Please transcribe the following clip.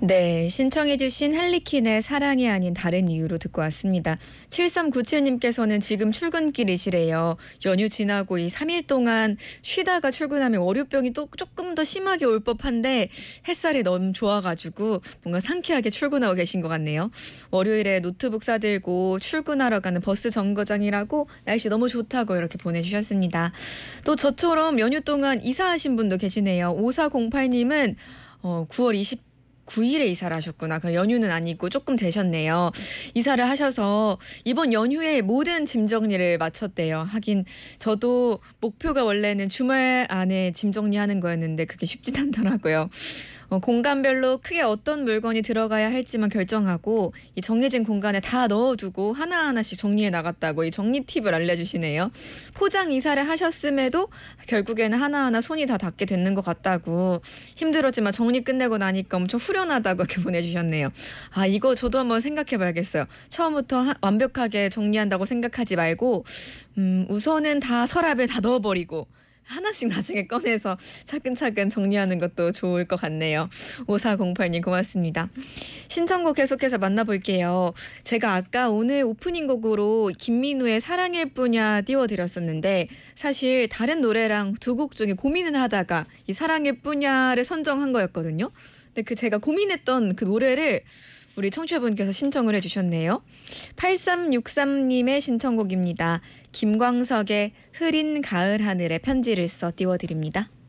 네, 신청해주신 할리퀸의 사랑이 아닌 다른 이유로 듣고 왔습니다. 7397님께서는 지금 출근길이시래요. 연휴 지나고 이 3일 동안 쉬다가 출근하면 월요병이 또 조금 더 심하게 올 법한데 햇살이 너무 좋아가지고 뭔가 상쾌하게 출근하고 계신 것 같네요. 월요일에 노트북 싸들고 출근하러 가는 버스 정거장이라고 날씨 너무 좋다고 이렇게 보내주셨습니다. 또 저처럼 연휴 동안 이사하신 분도 계시네요. 5408님은 9월 9일에 이사를 하셨구나. 그 연휴는 아니고 조금 되셨네요. 이사를 하셔서 이번 연휴에 모든 짐 정리를 마쳤대요. 하긴 저도 목표가 원래는 주말 안에 짐 정리하는 거였는데 그게 쉽지 않더라고요. 공간별로 크게 어떤 물건이 들어가야 할지만 결정하고 이 정해진 공간에 다 넣어두고 하나하나씩 정리해 나갔다고 이 정리 팁을 알려주시네요. 포장 이사를 하셨음에도 결국에는 하나하나 손이 다 닿게 되는 것 같다고 힘들었지만 정리 끝내고 나니까 엄청 후련하다고 이렇게 보내주셨네요. 아, 이거 저도 한번 생각해 봐야겠어요. 처음부터 완벽하게 정리한다고 생각하지 말고 우선은 다 서랍에 다 넣어버리고 하나씩 나중에 꺼내서 차근차근 정리하는 것도 좋을 것 같네요. 5408님 고맙습니다. 신청곡 계속해서 만나볼게요. 제가 아까 오늘 오프닝 곡으로 김민우의 사랑일 뿐이야 띄워드렸었는데 사실 다른 노래랑 두 곡 중에 고민을 하다가 이 사랑일 뿐이야를 선정한 거였거든요. 근데 그 제가 고민했던 그 노래를 우리 청취자분께서 신청을 해주셨네요. 8363님의 신청곡입니다. 김광석의 흐린 가을 하늘에 편지를 써 띄워드립니다.